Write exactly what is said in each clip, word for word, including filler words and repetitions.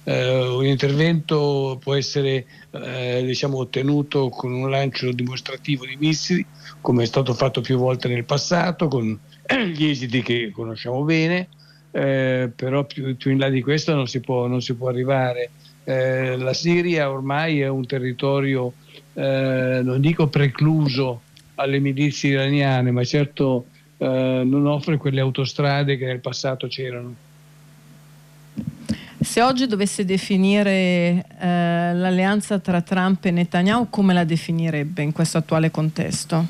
eh, un intervento può essere eh, diciamo ottenuto con un lancio dimostrativo di missili, come è stato fatto più volte nel passato, con gli esiti che conosciamo bene, eh, però più, più in là di questo non si può, non si può arrivare. Eh, la Siria ormai è un territorio, eh, non dico precluso alle milizie iraniane, ma certo eh, non offre quelle autostrade che nel passato c'erano. Se oggi dovesse definire eh, l'alleanza tra Trump e Netanyahu, come la definirebbe in questo attuale contesto?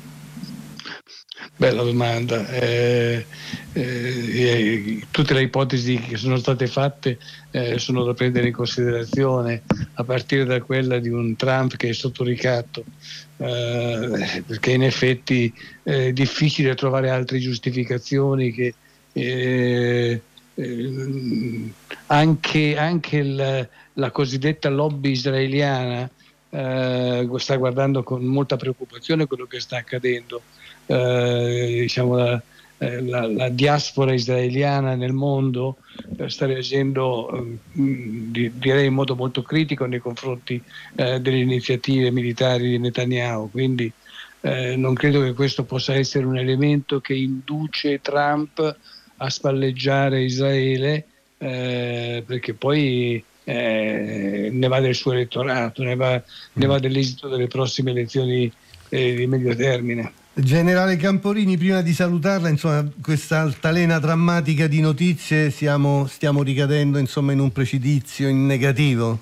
Bella domanda. Eh, eh, tutte le ipotesi che sono state fatte eh, sono da prendere in considerazione, a partire da quella di un Trump che è sotto ricatto, eh, perché in effetti è difficile trovare altre giustificazioni che eh, eh, anche, anche il, la cosiddetta lobby israeliana eh, sta guardando con molta preoccupazione quello che sta accadendo. Eh, diciamo la, la, la diaspora israeliana nel mondo eh, sta reagendo eh, di, direi in modo molto critico nei confronti eh, delle iniziative militari di Netanyahu, quindi eh, non credo che questo possa essere un elemento che induce Trump a spalleggiare Israele, eh, perché poi eh, ne va del suo elettorato, ne va, ne va dell'esito delle prossime elezioni eh, di medio termine. Generale Camporini, prima di salutarla, insomma, questa altalena drammatica di notizie, siamo, stiamo ricadendo insomma in un precipizio in negativo?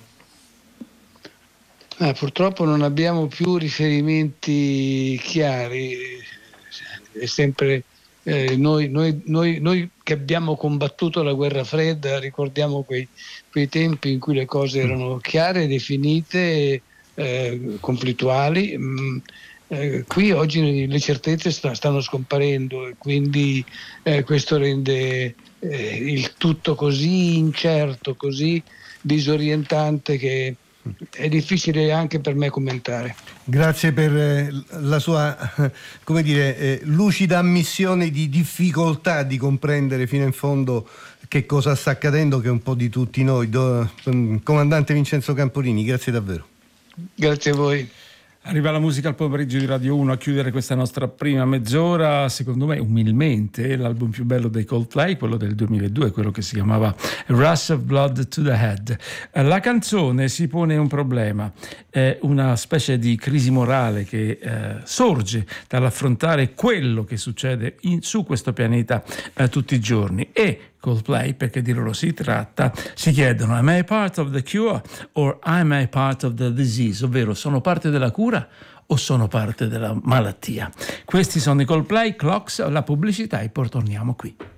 Ah, purtroppo non abbiamo più riferimenti chiari, è sempre eh, noi, noi, noi, noi che abbiamo combattuto la guerra fredda ricordiamo quei, quei tempi in cui le cose erano chiare, definite, eh, conflittuali. Mh, Eh, qui oggi le certezze sta, stanno scomparendo e quindi eh, questo rende eh, il tutto così incerto, così disorientante che è difficile anche per me commentare. Grazie per eh, la sua come dire, eh, lucida ammissione di difficoltà di comprendere fino in fondo che cosa sta accadendo, che è un po' di tutti noi. Do, comandante Vincenzo Camporini, grazie davvero. Grazie a voi. Arriva la musica al pomeriggio di Radio uno a chiudere questa nostra prima mezz'ora, secondo me umilmente l'album più bello dei Coldplay, quello del duemiladue, quello che si chiamava Rush of Blood to the Head. La canzone si pone un problema, è una specie di crisi morale che eh, sorge dall'affrontare quello che succede in, su questo pianeta eh, tutti i giorni, e Coldplay, perché di loro si tratta, si chiedono: am I part of the cure or am I part of the disease? Ovvero, sono parte della cura o sono parte della malattia? Questi sono i Coldplay, Clocks, la pubblicità, e poi torniamo qui.